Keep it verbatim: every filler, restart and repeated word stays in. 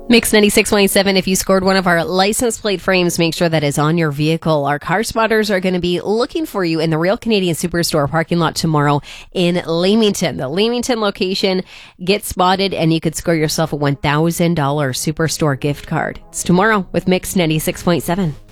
Mix ninety-six point seven. If you scored one of our license plate frames, make sure that is on your vehicle. Our car spotters are going to be looking for you in the Real Canadian Superstore parking lot tomorrow in Leamington. The Leamington location. Get spotted and you could score yourself a one thousand dollars Superstore gift card. It's tomorrow with Mix ninety-six point seven.